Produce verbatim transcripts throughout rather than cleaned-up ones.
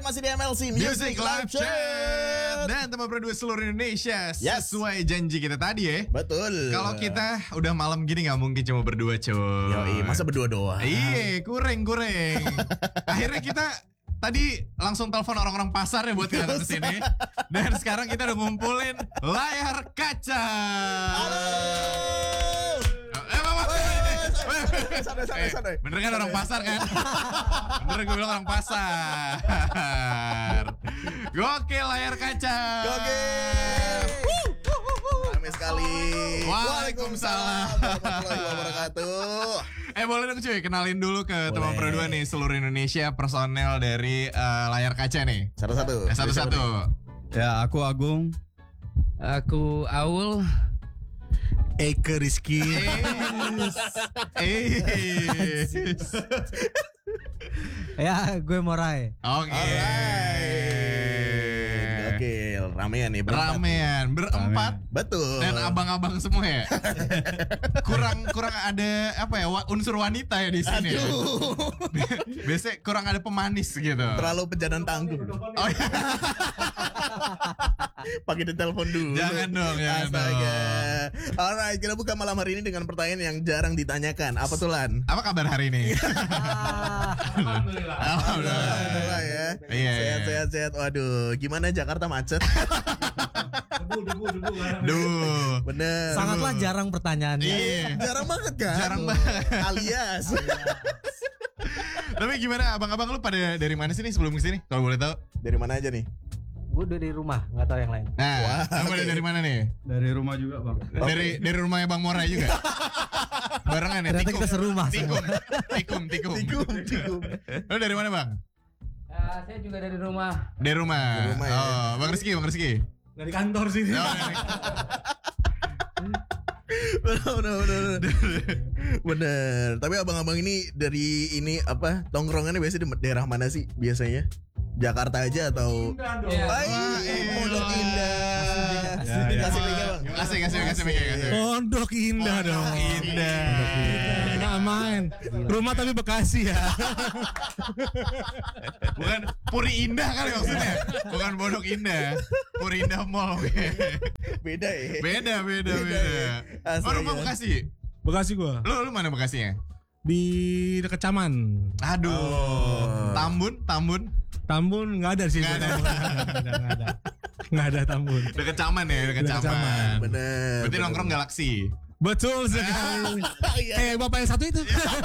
masih di M L C Music Live Chat dan teman berdua seluruh Indonesia. Yes. Sesuai janji kita tadi ya. Betul. Kalau kita udah malam gini nggak mungkin cuma berdua cuy. Yoi, masa berdua doang. Iya, kurang kurang. Akhirnya kita tadi langsung telepon orang-orang pasar ya buat kita datang ke sini. Dan sekarang kita udah ngumpulin layar kaca. Halo. Eh, Mama. Santai, santai, santai. Bener kan orang pasar kan? Bener gue bilang orang pasar. Gokil layar kaca. Gokil. Rame sekali. Waalaikumsalam warahmatullahi wabarakatuh. Eh boleh dong cuy, kenalin dulu ke Boleh. teman berdua nih seluruh Indonesia personel dari eh, layar kaca nih. Satu-satu. Eh, Satu-satu. Ya, aku Agung. Aku Aul. Eke Rizky. Eh. Ya, gue Morai. Oke. Alright. Gokil. Ramean nih. berempat. Ramean berempat. Betul. Dan abang-abang semua ya. kurang kurang ada apa ya wa- unsur wanita ya di sini. Ya. Aduh. Biasanya kurang ada pemanis gitu. Terlalu pejanan tangguh. Oh, iya. Pakai ditelepon dulu. Jangan dong, jangan Astaga. dong. Alright, kita buka malam hari ini dengan pertanyaan yang jarang ditanyakan. Apa tuh Lan? Apa kabar hari ini? Alhamdulillah. Alhamdulillah. Alhamdulillah ya. Iya, Sehat, iya. sehat, sehat. Waduh, gimana Jakarta macet? Duh. Bener. Sangatlah jarang pertanyaannya. Iya. Jarang banget kan? Jarang banget. Alias. Tapi gimana abang-abang lu pada dari mana sih nih sebelum kesini? Kalau boleh tahu. Dari mana aja nih? Gue dari rumah, nggak tahu yang lain. Nah, Wah, lu pada oke. dari mana nih? Dari rumah juga, Bang. Dari dari rumahnya Bang Morai juga. Barengan ya. Ternyata kita serumah. Tikum, tikum, tikum. Tikum, tikum. Lu dari mana Bang? Ya, saya juga dari rumah. Dari rumah. Dari rumah, ya. Oh, Bang Rizky, Bang Rizky. Dari kantor sini. Oh, dari- Bener, bener, bener, bener. Bener. Tapi abang-abang ini dari ini apa? Tongkrongannya biasanya di daerah mana sih biasanya? Jakarta aja atau? Ya. Hai, Wah, Pondok iya. Indah. Ya, ya. Kasih meja bang. Kasih, kasih, kasih meja, kasih. Pondok Indah dong. Indah. Nggak main. Rumah tapi Bekasi ya. Bukan Puri Indah kali maksudnya. Bukan Pondok Indah. Puri Indah Mall. Beda ya. Beda, beda, Beda, beda. ya. Oh, rumah Astaga. Bekasi. Bekasi gua Lu lu mana Bekasinya? di dekat Caman. Aduh. Oh. Tambun, Tambun. Tambun nggak ada sih. Nggak ada. Tambun. Nggak ada, nggak ada. Nggak ada Tambun. Deket Caman ya, deket Deket Caman. Caman. Bener. Berarti bener. nongkrong Galaksi. Betul sekali. Iya. Eh bapak yang satu itu.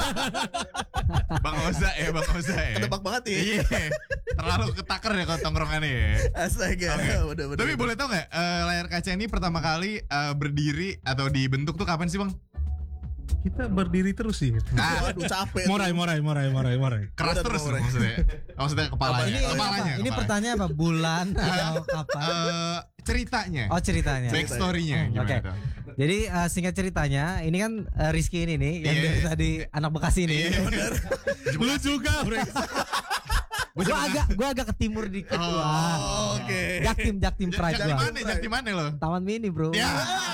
Bang Oza ya, Bang Oza ya. Ketebak banget ya. Iya. Terlalu ketaker ya kalau tongkrongannya ya. Astaga. Oke. Bener, bener, Tapi bener. boleh tau nggak eh, layar kaca ini pertama kali eh, berdiri atau dibentuk tuh kapan sih Bang? Kita berdiri terus sih. Nah, Waduh capek. Morai, morai, morai, morai, morai. keras Gua terus udah tuh maksudnya. Oh, maksudnya kepalanya. Ini, ini kepalanya. apa? Ini kepalanya. pertanyaan apa? Bulan atau kapan? Eh, ceritanya. Oh, ceritanya. Backstory-nya Hmm, gimana oke. tuh? Jadi uh, singkat ceritanya, ini kan uh, Rizky ini nih yang Iya. dari tadi anak Bekasi nih. Iya, benar. Lu juga, Bre. Gue agak gue agak ke timur dikit Oh, gua. Oke. Jaktim Jaktim Pride Jak di gua. mana? Jak di mana lo? Taman Mini, Bro. Ya.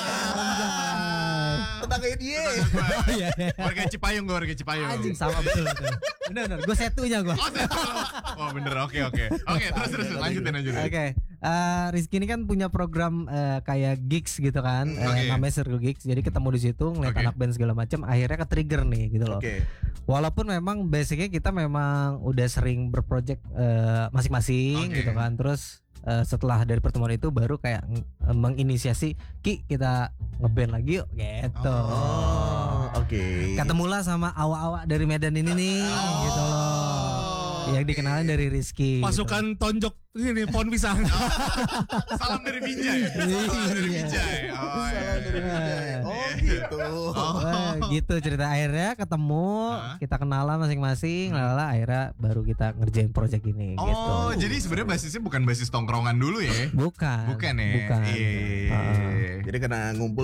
Tetangganya dia. Oh iya. Warga Cipayung gue, warga Cipayung. Anjing sama betul betul. Bener bener. Gue setunya gue. Oh, saya tahu. Oh, bener. Oke, oke. Oke, terus terus terus. lanjutin lanjutin. Oke, eh, Rizky ini kan punya program eh, kayak gigs gitu kan, eh, Oke. namanya Circle Gigs. Jadi ketemu di situ ngeliat Oke. anak band segala macam, akhirnya ke trigger nih gitu loh. Oke. Walaupun memang basicnya kita memang udah sering berproject eh, masing-masing Oke. gitu kan, terus eh, setelah dari pertemuan itu baru kayak eh, menginisiasi Ki kita ngeband lagi yuk gitu. Oh, oke. Ketemulah sama awak-awak dari Medan ini nih gitu loh. Yang dikenalin dari Rizky. gitu. Pasukan tonjok ini pohon pisang. Salam dari Binjai. Salam dari Iya. Binjai. Oh, iya. Salah dari Binjai. Oh gitu. Wah, gitu cerita akhirnya ketemu, Hah? kita kenalan masing-masing, lala akhirnya baru kita ngerjain project ini Oh, gitu. jadi sebenarnya basisnya bukan basis tongkrongan dulu ya? Bukan. Bukan ya? Bukan. Iya. Heeh. Jadi karena ngumpul